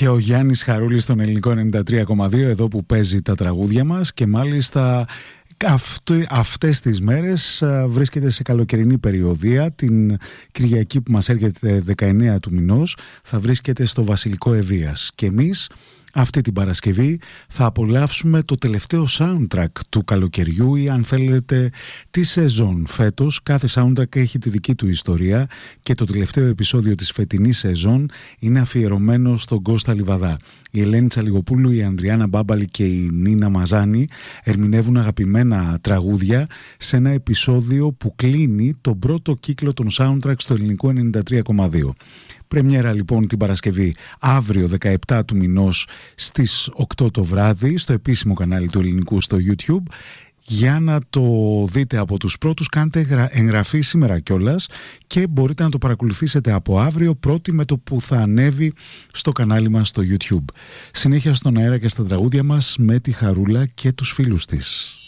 Και ο Γιάννης Χαρούλης στον ελληνικό 93,2, εδώ που παίζει τα τραγούδια μας, και μάλιστα αυτές τις μέρες βρίσκεται σε καλοκαιρινή περιοδία. Την Κυριακή που μας έρχεται 19 του μηνός θα βρίσκεται στο Βασιλικό Ευβοίας. Και εμείς αυτή την Παρασκευή θα απολαύσουμε το τελευταίο soundtrack του καλοκαιριού, ή αν θέλετε τη σεζόν. Φέτος κάθε soundtrack έχει τη δική του ιστορία και το τελευταίο επεισόδιο της φετινής σεζόν είναι αφιερωμένο στον Κώστα Λιβαδά. Η Ελένη Τσαλιγοπούλου, η Ανδριάννα Μπάμπαλη και η Νίνα Μαζάνη ερμηνεύουν αγαπημένα τραγούδια σε ένα επεισόδιο που κλείνει τον πρώτο κύκλο των soundtrack στο ελληνικό 93,2. Πρεμιέρα λοιπόν την Παρασκευή, αύριο 17 του μηνός στις 8 το βράδυ, στο επίσημο κανάλι του ελληνικού στο YouTube. Για να το δείτε από τους πρώτους, κάντε εγγραφή σήμερα κιόλας και μπορείτε να το παρακολουθήσετε από αύριο πρώτη με το που θα ανέβει στο κανάλι μας στο YouTube. Συνέχεια στον αέρα και στα τραγούδια μας με τη Χαρούλα και τους φίλους της.